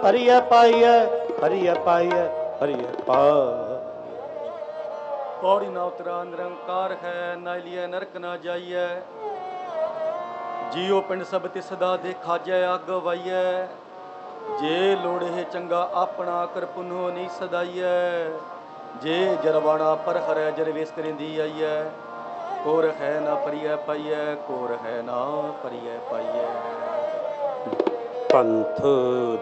ਹਰੀਏ ਪਾਈਐ, ਹਰੀਏ ਪਾਈਐ, ਹਰੀਏ ਪਾਈਐ। पौड़ी ना उतरा निरंकार है, ना लिये नरक ना जाइए। जियो पिंड सब तिसदा देखा जय अग वाइए। जे लोड़े है चंगा अपना कर पुनो नहीं सदाइए। जे जरवाना पर हरै जरवेश करेंदी आइए। कोर है ना परिय पाइए, कोर है ना परिय पाइए। पंथ